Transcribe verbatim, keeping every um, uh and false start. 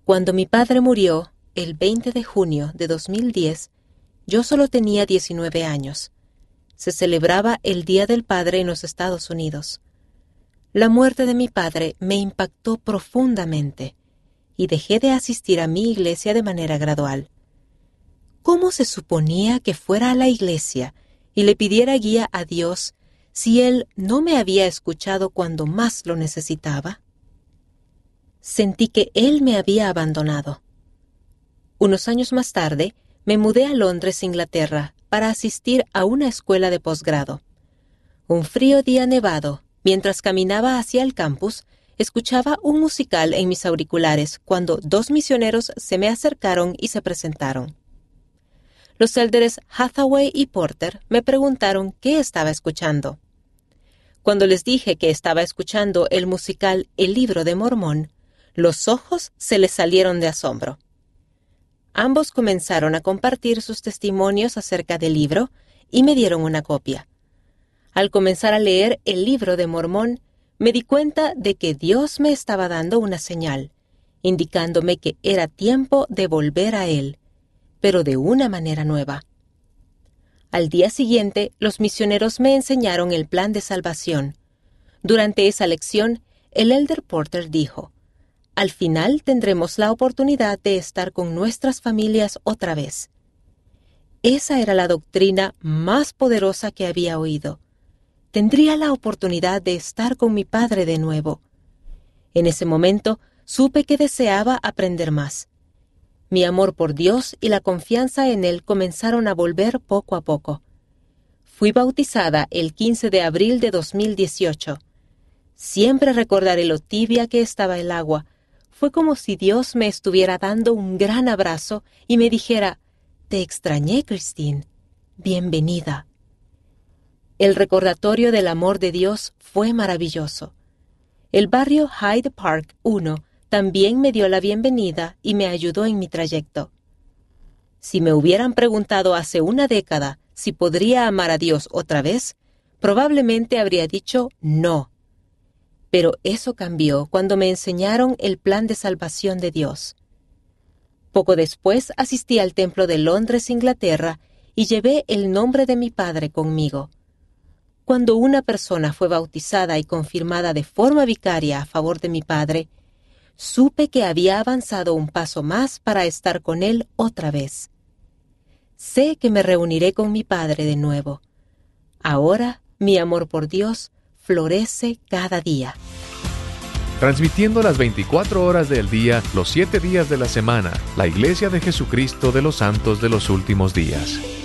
Cuando mi padre murió, el veinte de junio de dos mil diez, yo solo tenía diecinueve años. Se celebraba el Día del Padre en los Estados Unidos. La muerte de mi padre me impactó profundamente y dejé de asistir a mi iglesia de manera gradual. ¿Cómo se suponía que fuera a la iglesia y le pidiera guía a Dios si Él no me había escuchado cuando más lo necesitaba? Sentí que Él me había abandonado. Unos años más tarde, me mudé a Londres, Inglaterra, para asistir a una escuela de posgrado. Un frío día nevado, mientras caminaba hacia el campus, escuchaba un musical en mis auriculares cuando dos misioneros se me acercaron y se presentaron. Los élderes Hathaway y Porter me preguntaron qué estaba escuchando. Cuando les dije que estaba escuchando el musical El Libro de Mormón, los ojos se les salieron de asombro. Ambos comenzaron a compartir sus testimonios acerca del libro y me dieron una copia. Al comenzar a leer El Libro de Mormón, me di cuenta de que Dios me estaba dando una señal, indicándome que era tiempo de volver a Él, pero de una manera nueva. Al día siguiente, los misioneros me enseñaron el plan de salvación. Durante esa lección, el elder Porter dijo: al final tendremos la oportunidad de estar con nuestras familias otra vez. Esa era la doctrina más poderosa que había oído. Tendría la oportunidad de estar con mi padre de nuevo. En ese momento supe que deseaba aprender más. Mi amor por Dios y la confianza en Él comenzaron a volver poco a poco. Fui bautizada el quince de abril de dos mil dieciocho. Siempre recordaré lo tibia que estaba el agua. Fue como si Dios me estuviera dando un gran abrazo y me dijera: «Te extrañé, Christine. Bienvenida». El recordatorio del amor de Dios fue maravilloso. El barrio Hyde Park uno también me dio la bienvenida y me ayudó en mi trayecto. Si me hubieran preguntado hace una década si podría amar a Dios otra vez, probablemente habría dicho no. Pero eso cambió cuando me enseñaron el plan de salvación de Dios. Poco después asistí al templo de Londres, Inglaterra, y llevé el nombre de mi padre conmigo. Cuando una persona fue bautizada y confirmada de forma vicaria a favor de mi padre, supe que había avanzado un paso más para estar con él otra vez. Sé que me reuniré con mi padre de nuevo. Ahora, mi amor por Dios florece cada día. Transmitiendo las veinticuatro horas del día, los siete días de la semana, la Iglesia de Jesucristo de los Santos de los Últimos Días.